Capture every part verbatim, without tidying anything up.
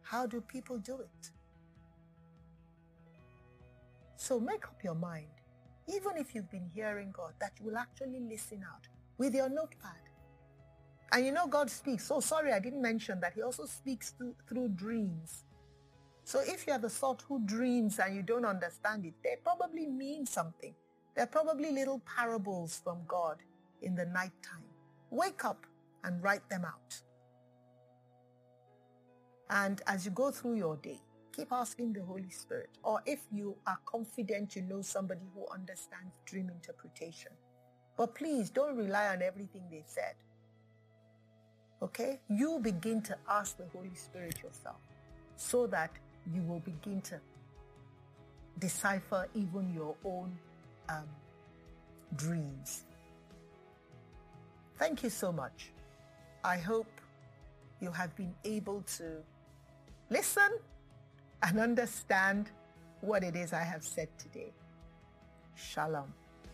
How do people do it? So make up your mind, even if you've been hearing God, that you will actually listen out with your notepad. And you know God speaks. Oh, sorry, I didn't mention that he also speaks through, through dreams. So if you're the sort who dreams and you don't understand it, they probably mean something. They're probably little parables from God in the nighttime. Wake up and write them out. And as you go through your day, keep asking the Holy Spirit. Or if you are confident you know somebody who understands dream interpretation. But please don't rely on everything they said. Okay? You begin to ask the Holy Spirit yourself so that you will begin to decipher even your own um, dreams. Thank you so much. I hope you have been able to listen and understand what it is I have said today. Shalom.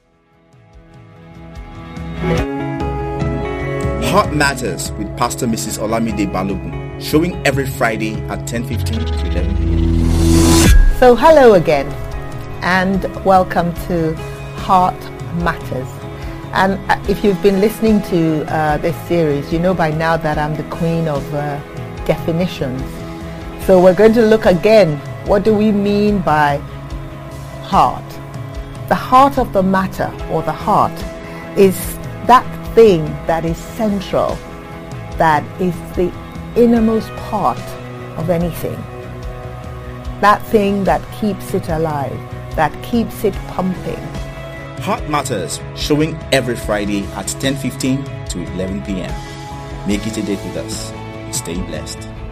Heart Matters with Pastor Missus Olamide Balogun, showing every Friday at ten fifteen to eleven p.m. So hello again and welcome to Heart Matters. And if you've been listening to uh, this series, you know by now that I'm the queen of uh, definitions. So we're going to look again, what do we mean by heart? The heart of the matter, or the heart, is that thing that is central, that is the innermost part of anything. That thing that keeps it alive, that keeps it pumping. Heart Matters, showing every Friday at ten fifteen to eleven p.m. Make it a date with us. Stay blessed.